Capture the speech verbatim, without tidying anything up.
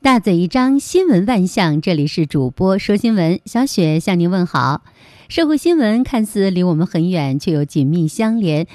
大嘴一张，新闻万象，这里是主播说新闻，小雪向您问好。社会新闻看似离我们很远，却又紧密相连，